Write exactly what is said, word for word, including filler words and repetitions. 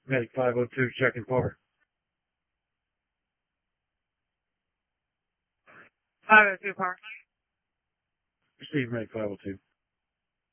Medic five oh two, checking par. five oh two par. Receive Medic five oh two.